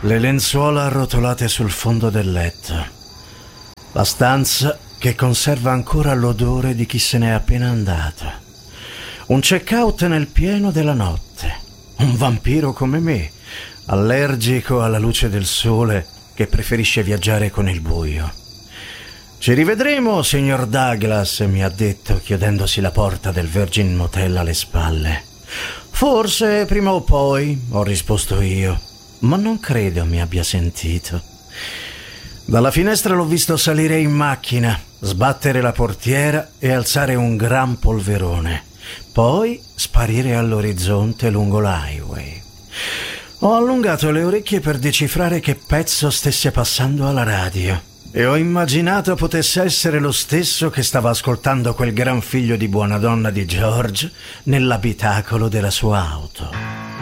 le lenzuola arrotolate sul fondo del letto, la stanza che conserva ancora l'odore di chi se n'è appena andato, un check-out nel pieno della notte, un vampiro come me, allergico alla luce del sole, che preferisce viaggiare con il buio. «Ci rivedremo, signor Douglas», mi ha detto, chiudendosi la porta del Virgin Motel alle spalle. «Forse prima o poi», ho risposto io, ma non credo mi abbia sentito. Dalla finestra l'ho visto salire in macchina, sbattere la portiera e alzare un gran polverone, poi sparire all'orizzonte lungo l'highway. Ho allungato le orecchie per decifrare che pezzo stesse passando alla radio e ho immaginato potesse essere lo stesso che stava ascoltando quel gran figlio di buona donna di George nell'abitacolo della sua auto.